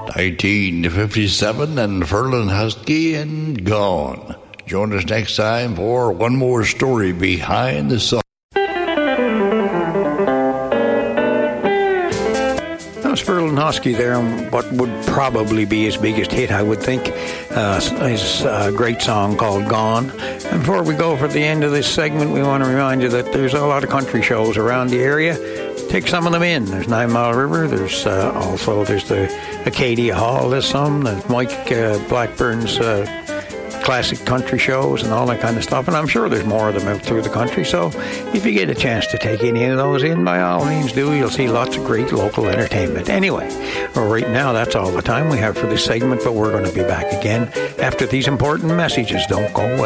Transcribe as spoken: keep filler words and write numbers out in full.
nineteen fifty-seven, and Ferlin Husky and Gone. Join us next time for one more story behind the song. That was Ferlin Husky there, and what would probably be his biggest hit, I would think, uh, his uh, great song called Gone. And before we go for the end of this segment, we want to remind you that there's a lot of country shows around the area. Take some of them in. There's Nine Mile River. There's uh, also there's the Acadia Hall. There's some. There's Mike uh, Blackburn's uh, classic country shows and all that kind of stuff. And I'm sure there's more of them out through the country. So if you get a chance to take any of those in, by all means do. You'll see lots of great local entertainment. Anyway, well, right now that's all the time we have for this segment, but we're going to be back again after these important messages. Don't go away.